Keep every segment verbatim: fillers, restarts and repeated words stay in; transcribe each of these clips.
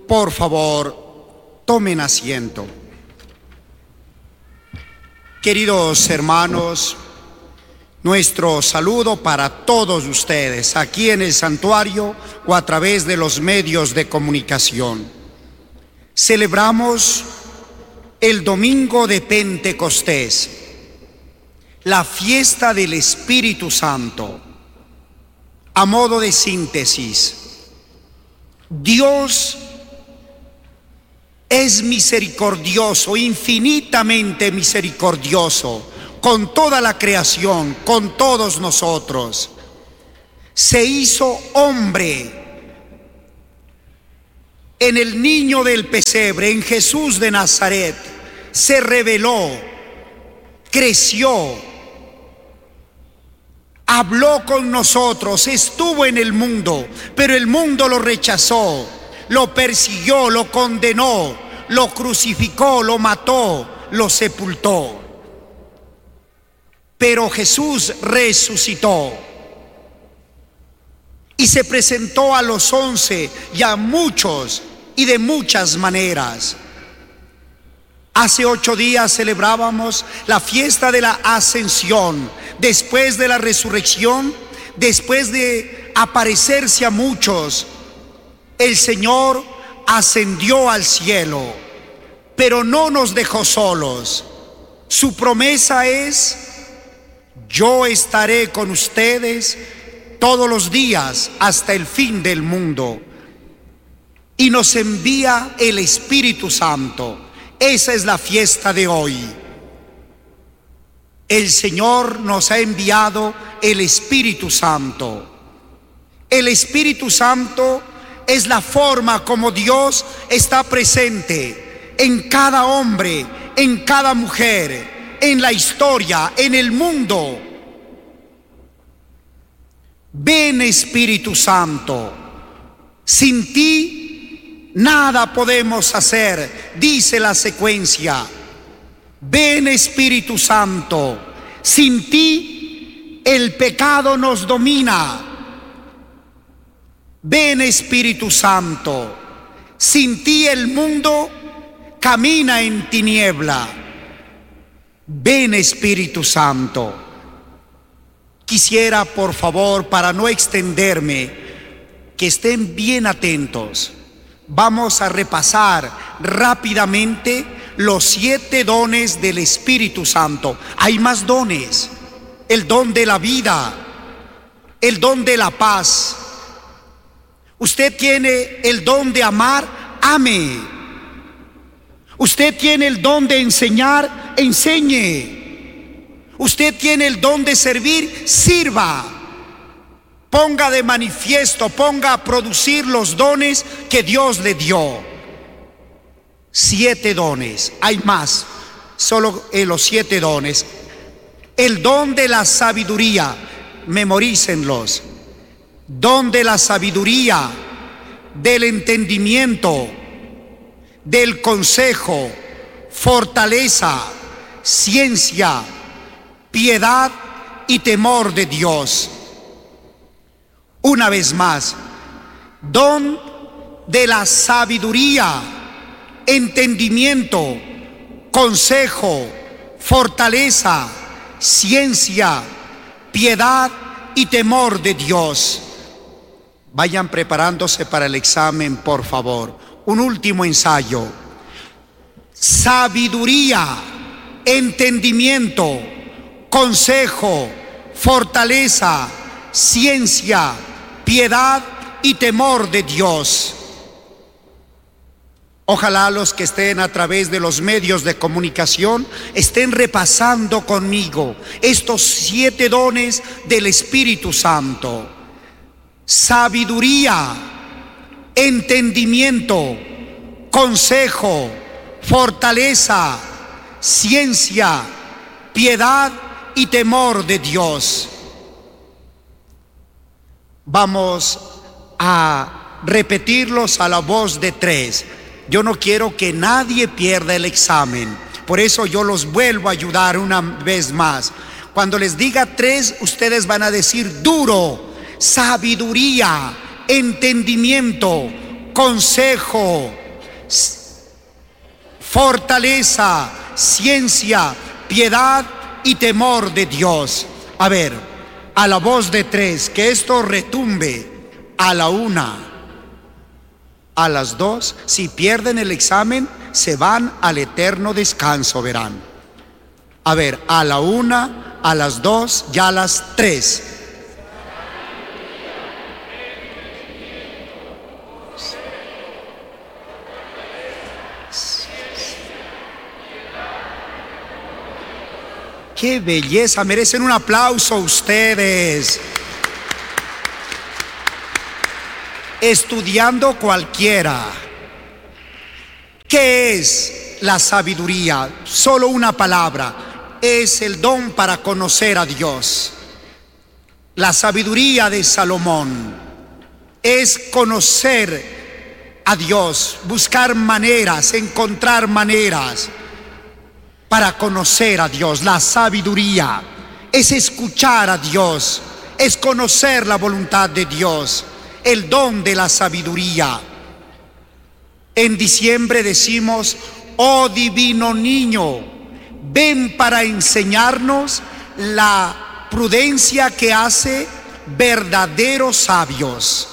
Por favor, tomen asiento. Queridos hermanos, nuestro saludo para todos ustedes aquí en el santuario o a través de los medios de comunicación. Celebramos el domingo de Pentecostés, la fiesta del Espíritu Santo. A modo de síntesis, Dios es misericordioso, infinitamente misericordioso, con toda la creación, con todos nosotros. Se hizo hombre en el niño del pesebre, en Jesús de Nazaret. Se reveló, creció, habló con nosotros, estuvo en el mundo, pero el mundo lo rechazó, lo persiguió, lo condenó, lo crucificó, lo mató, lo sepultó. Pero Jesús resucitó y se presentó a los once y a muchos y de muchas maneras. Hace ocho días celebrábamos la fiesta de la Ascensión. Después de la resurrección, después de aparecerse a muchos, el Señor ascendió al cielo, pero no nos dejó solos. Su promesa es: yo estaré con ustedes todos los días hasta el fin del mundo. Y nos envía el Espíritu Santo. Esa es la fiesta de hoy. El Señor nos ha enviado el Espíritu Santo. El Espíritu Santo es la forma como Dios está presente en cada hombre, en cada mujer, en la historia, en el mundo. Ven, Espíritu Santo, sin ti nada podemos hacer, dice la secuencia. Ven, Espíritu Santo, sin ti el pecado nos domina. Ven, Espíritu Santo, sin ti el mundo camina en tiniebla. Ven, Espíritu Santo. Quisiera, por favor, para no extenderme, que estén bien atentos. Vamos a repasar rápidamente los siete dones del Espíritu Santo. Hay más dones: el don de la vida, el don de la paz. Usted tiene el don de amar, ame. Usted tiene el don de enseñar, enseñe. Usted tiene el don de servir, sirva. Ponga de manifiesto, ponga a producir los dones que Dios le dio. Siete dones, hay más, solo en los siete dones. El don de la sabiduría, memorícenlos. Don de la sabiduría, del entendimiento, del consejo, fortaleza, ciencia, piedad y temor de Dios. Una vez más, don de la sabiduría, entendimiento, consejo, fortaleza, ciencia, piedad y temor de Dios. Vayan preparándose para el examen, por favor. Un último ensayo. Sabiduría, entendimiento, consejo, fortaleza, ciencia, piedad y temor de Dios. Ojalá los que estén a través de los medios de comunicación estén repasando conmigo estos siete dones del Espíritu Santo. Sabiduría, entendimiento, consejo, fortaleza, ciencia, piedad y temor de Dios. Vamos a repetirlos a la voz de tres. Yo no quiero que nadie pierda el examen, por eso yo los vuelvo a ayudar una vez más. Cuando les diga tres, ustedes van a decir duro: sabiduría, entendimiento, consejo, fortaleza, ciencia, piedad y temor de Dios. A ver, a la voz de tres, que esto retumbe. A la una, a las dos. Si pierden el examen, se van al eterno descanso, verán. A ver, a la una, a las dos y a las tres. ¡Qué belleza! Merecen un aplauso ustedes. Estudiando cualquiera. ¿Qué es la sabiduría? Solo una palabra. Es el don para conocer a Dios. La sabiduría de Salomón es conocer a Dios, buscar maneras, encontrar maneras para conocer a Dios. La sabiduría es escuchar a Dios, es conocer la voluntad de Dios, el don de la sabiduría. En diciembre decimos: oh divino niño, ven para enseñarnos la prudencia que hace verdaderos sabios.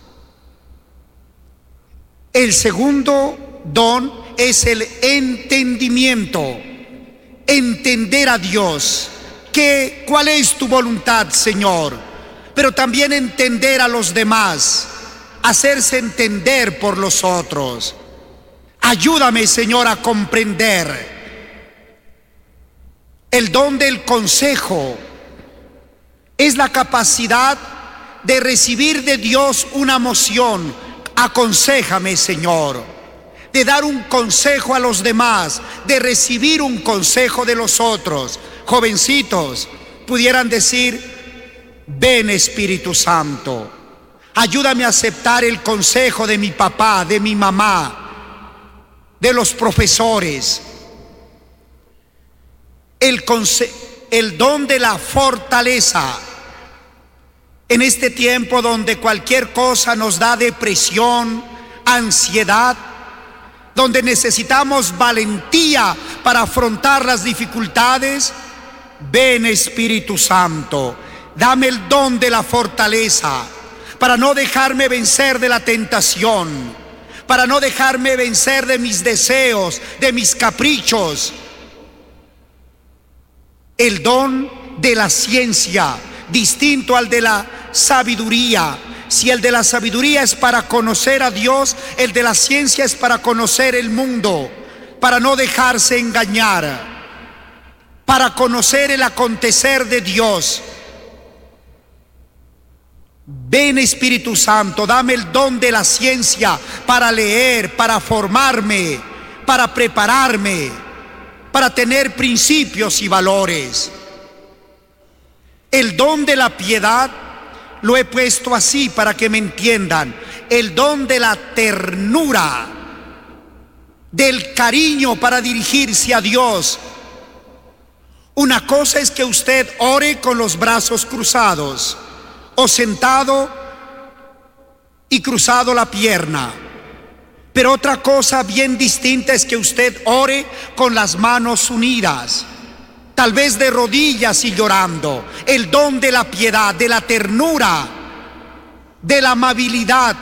El segundo don es el entendimiento. Entender a Dios, que cuál es tu voluntad, Señor, pero también entender a los demás, hacerse entender por los otros. Ayúdame, Señor, a comprender. El don del consejo es la capacidad de recibir de Dios una moción. Aconséjame, Señor. De dar un consejo a los demás, de recibir un consejo de los otros. Jovencitos pudieran decir: ven, Espíritu Santo, ayúdame a aceptar el consejo de mi papá, de mi mamá, de los profesores. El, conse- el don de la fortaleza. En este tiempo donde cualquier cosa nos da depresión, ansiedad, donde necesitamos valentía para afrontar las dificultades, ven, Espíritu Santo, dame el don de la fortaleza para no dejarme vencer de la tentación, para no dejarme vencer de mis deseos, de mis caprichos. El don de la ciencia, distinto al de la sabiduría. Si el de la sabiduría es para conocer a Dios, el de la ciencia es para conocer el mundo, para no dejarse engañar, para conocer el acontecer de Dios. Ven, Espíritu Santo, dame el don de la ciencia para leer, para formarme, para prepararme, para tener principios y valores. El don de la piedad lo he puesto así para que me entiendan: el don de la ternura, del cariño para dirigirse a Dios. Una cosa es que usted ore con los brazos cruzados o sentado y cruzado la pierna, pero otra cosa bien distinta es que usted ore con las manos unidas, tal vez de rodillas y llorando. El don de la piedad, de la ternura, de la amabilidad.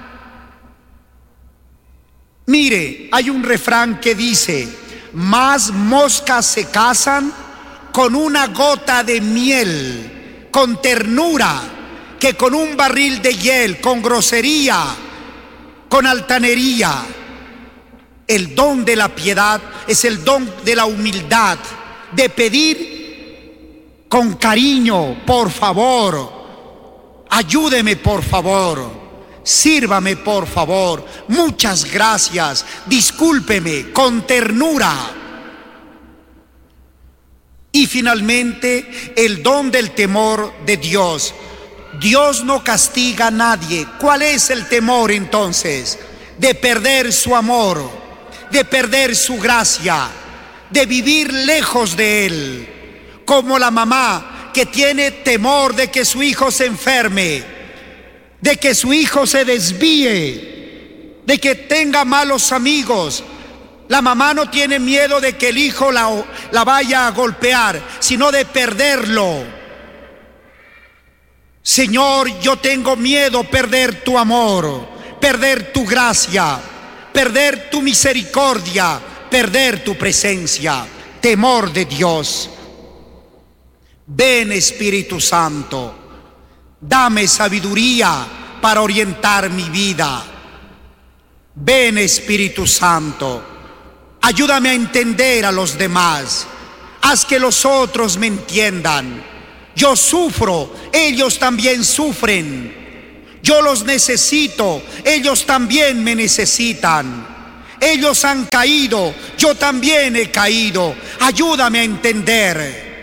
Mire, hay un refrán que dice: más moscas se casan con una gota de miel, con ternura, que con un barril de hiel, con grosería, con altanería. El don de la piedad es el don de la humildad, de pedir con cariño: por favor, ayúdeme, por favor, sírvame, por favor, muchas gracias, discúlpeme, con ternura. Y finalmente, el don del temor de Dios. Dios no castiga a nadie. ¿Cuál es el temor entonces? De perder su amor, de perder su gracia, de vivir lejos de Él, como la mamá que tiene temor de que su hijo se enferme, de que su hijo se desvíe, de que tenga malos amigos. La mamá no tiene miedo de que el hijo la, la vaya a golpear, sino de perderlo. Señor, yo tengo miedo perder tu amor, perder tu gracia, perder tu misericordia, perder tu presencia. Temor de Dios. Ven, Espíritu Santo, dame sabiduría para orientar mi vida. Ven, Espíritu Santo, ayúdame a entender a los demás. Haz que los otros me entiendan. Yo sufro, ellos también sufren. Yo los necesito, ellos también me necesitan. Ellos han caído, yo también he caído. Ayúdame a entender.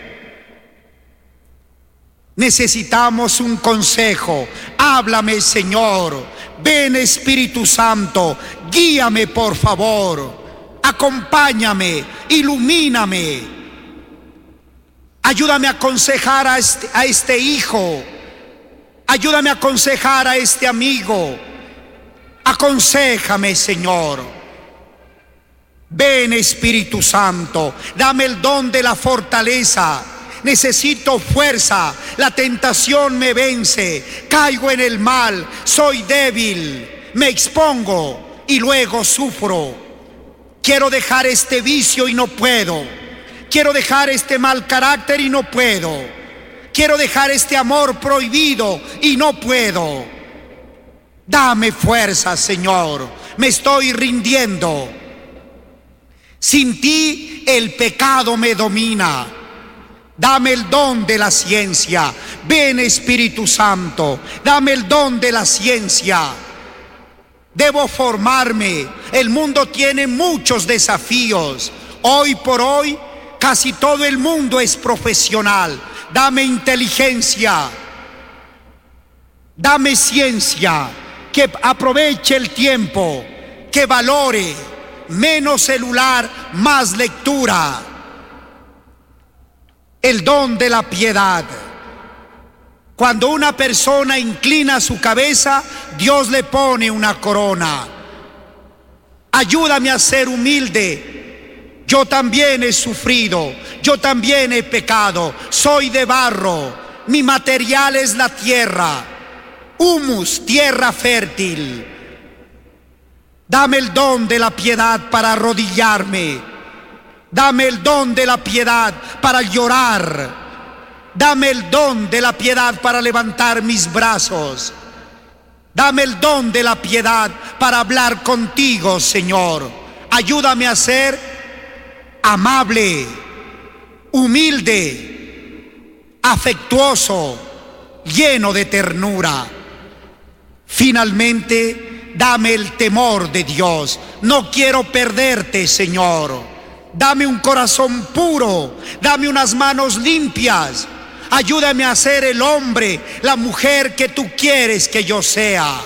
Necesitamos un consejo. Háblame, Señor. Ven, Espíritu Santo, guíame, por favor. Acompáñame, ilumíname. Ayúdame a aconsejar a este, a este hijo. Ayúdame a aconsejar a este amigo. Aconséjame, Señor. Ven, Espíritu Santo, dame el don de la fortaleza. Necesito fuerza, la tentación me vence, caigo en el mal, soy débil, me expongo y luego sufro. Quiero dejar este vicio y no puedo. Quiero dejar este mal carácter y no puedo. Quiero dejar este amor prohibido y no puedo. Dame fuerza, Señor, me estoy rindiendo. Sin ti el pecado me domina. Dame el don de la ciencia. Ven, Espíritu Santo, dame el don de la ciencia. Debo formarme. El mundo tiene muchos desafíos. Hoy por hoy, casi todo el mundo es profesional. Dame inteligencia. Dame ciencia. Que aproveche el tiempo. Que valore. Menos celular, más lectura. El don de la piedad. Cuando una persona inclina su cabeza, Dios le pone una corona. Ayúdame a ser humilde. Yo también he sufrido, yo también he pecado. Soy de barro, mi material es la tierra. Humus, tierra fértil. Dame el don de la piedad para arrodillarme. Dame el don de la piedad para llorar. Dame el don de la piedad para levantar mis brazos. Dame el don de la piedad para hablar contigo, Señor. Ayúdame a ser amable, humilde, afectuoso, lleno de ternura. Finalmente, dame el temor de Dios. No quiero perderte, Señor. Dame un corazón puro. Dame unas manos limpias. Ayúdame a ser el hombre, la mujer que tú quieres que yo sea.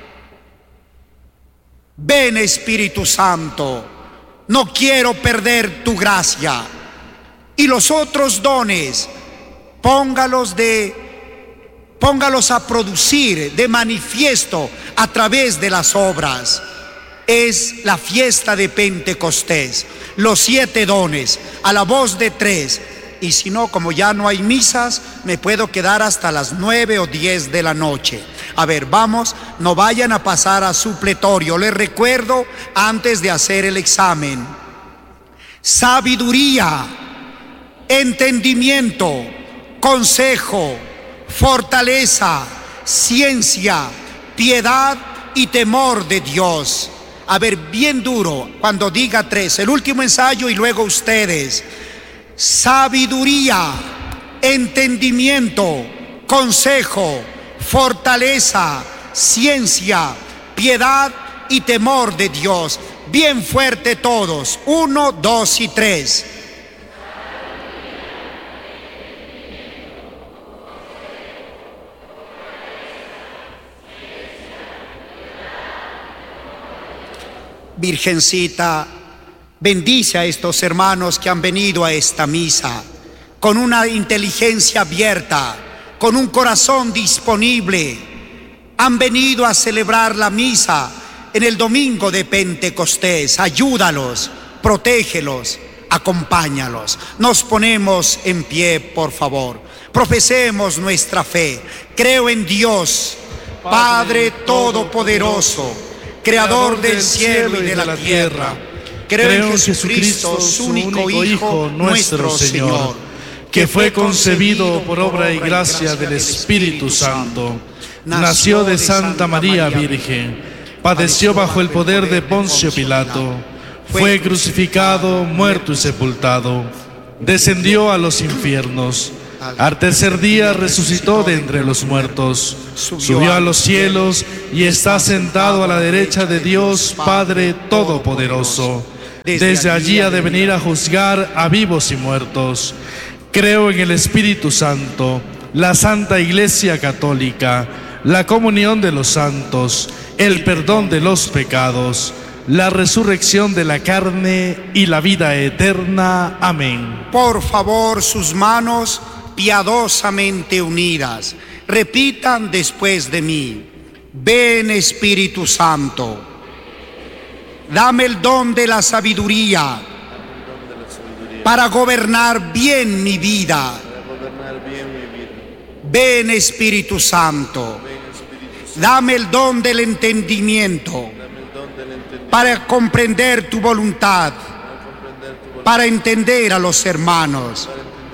Ven, Espíritu Santo. No quiero perder tu gracia. Y los otros dones, póngalos de Póngalos a producir de manifiesto a través de las obras. Es la fiesta de Pentecostés. Los siete dones, a la voz de tres. Y si no, como ya no hay misas, me puedo quedar hasta las nueve o diez de la noche. A ver, vamos, no vayan a pasar a supletorio. Les recuerdo antes de hacer el examen. Sabiduría, entendimiento, consejo, fortaleza, ciencia, piedad y temor de Dios. A ver, bien duro, cuando diga tres, el último ensayo y luego ustedes. Sabiduría, entendimiento, consejo, fortaleza, ciencia, piedad y temor de Dios. Bien fuerte todos. Uno, dos y tres. Virgencita, bendice a estos hermanos que han venido a esta misa con una inteligencia abierta, con un corazón disponible. Han venido a celebrar la misa en el domingo de Pentecostés. Ayúdalos, protégelos, acompáñalos. Nos ponemos en pie, por favor. Profesemos nuestra fe. Creo en Dios, Padre Todopoderoso, Creador del cielo y de la tierra. Creo en Jesucristo, su único Hijo, nuestro Señor, que fue concebido por obra y gracia del Espíritu Santo. Nació de Santa María Virgen, padeció bajo el poder de Poncio Pilato, fue crucificado, muerto y sepultado, descendió a los infiernos, al tercer día resucitó de entre los muertos, subió a los cielos y está sentado a la derecha de Dios Padre Todopoderoso. Desde allí ha de venir a juzgar a vivos y muertos. Creo en el Espíritu Santo, la Santa Iglesia Católica, la comunión de los santos, el perdón de los pecados, la resurrección de la carne y la vida eterna. Amén. Por favor, sus manos piadosamente unidas. Repitan después de mí. Ven, Espíritu Santo. Dame el don de la sabiduría para gobernar bien mi vida. Ven, Espíritu Santo. Dame el don del entendimiento para comprender tu voluntad, para entender a los hermanos.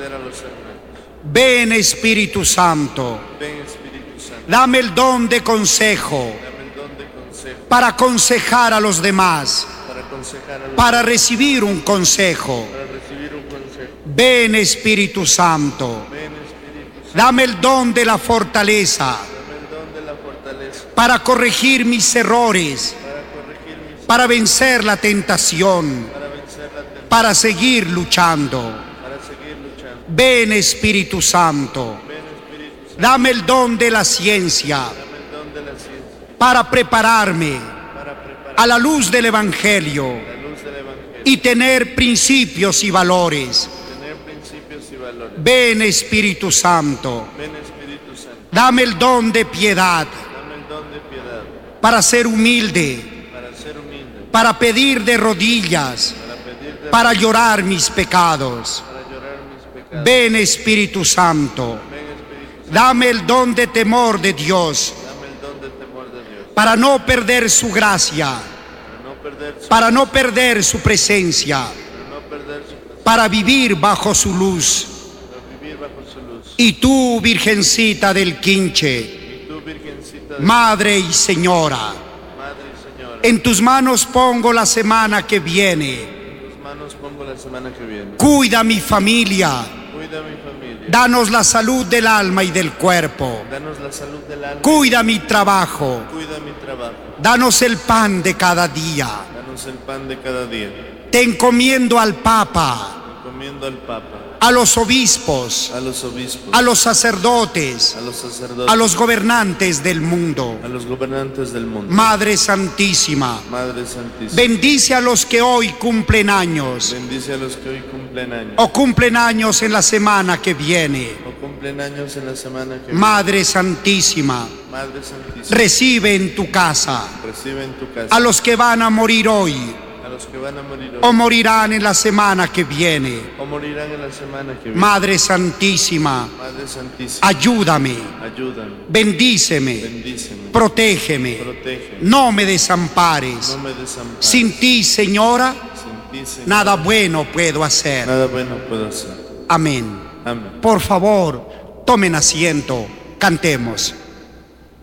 Ven, Espíritu Santo. Dame el don de consejo para aconsejar a los demás, para recibir un consejo. Ven, Espíritu Santo. Dame el don de la fortaleza para corregir mis errores, para vencer la tentación, para seguir luchando. Ven, Espíritu Santo. Dame el don de la ciencia para prepararme a la luz del Evangelio y tener principios y valores. Ven, Espíritu Santo. Dame el don de piedad para ser humilde, para pedir de rodillas, para llorar mis pecados. Ven, Espíritu Santo. Dame el don de temor de Dios para no perder su gracia, para no perder su presencia, para vivir bajo su luz. Y tú, Virgencita del Quinche, Madre y Señora, en tus manos pongo la semana que viene. Cuida mi familia. Danos la salud del alma y del cuerpo. Cuida mi trabajo. Danos el pan de cada día. Te encomiendo al Papa, a los obispos, a los obispos, a los sacerdotes, a los sacerdotes, a los gobernantes del mundo. a los gobernantes del mundo. Madre Santísima, Madre Santísima, bendice a los que hoy cumplen años bendice a los que hoy cumplen años o cumplen años en la semana que viene. o cumplen años en la semana que viene. Madre Santísima, Madre Santísima, recibe en tu casa recibe en tu casa a los que van a morir hoy a los que van a morir hoy o morirán en la semana que viene. o morirán en la semana que viene. Madre Santísima, Madre Santísima, ayúdame, ayúdame, bendíceme, bendíceme, protégeme, protégeme, no me desampares. no me desampares. Sin ti, Señora, Sin ti, Señor, nada bueno puedo hacer. nada bueno puedo hacer. Amén. Amén. Por favor, tomen asiento, cantemos.